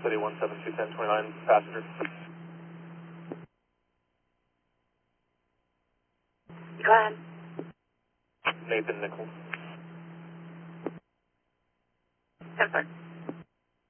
City 1721029, passenger. Go ahead. Nathan Nichols. Yes, sir.